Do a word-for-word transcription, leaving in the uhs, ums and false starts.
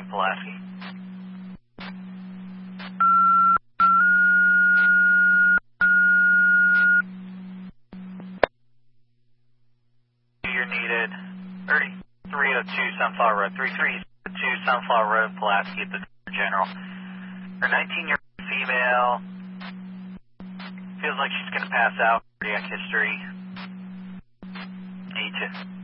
Pulaski. You're needed. thirty-three oh two Sunflower Road. thirty-three oh two Sunflower Road, Pulaski at the General. Her nineteen-year-old female feels like she's going to pass out. Cardiac history. Need to.